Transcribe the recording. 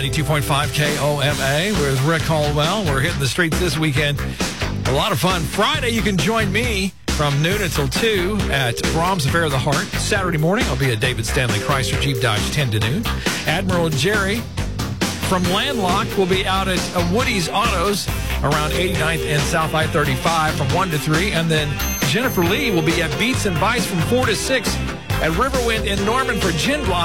92.5 KOMA with Rick Caldwell. We're hitting the streets this weekend. A lot of fun. Friday, you can join me from noon until 2 at Brahms Affair of the Heart. Saturday morning, I'll be at David Stanley Chrysler Jeep Dodge 10 to noon. Admiral Jerry from Landlocked will be out at Woody's Autos around 89th and South I-35 from 1 to 3. And then Jennifer Lee will be at Beats and Bites from 4 to 6 at Riverwind in Norman for Gin Blossom.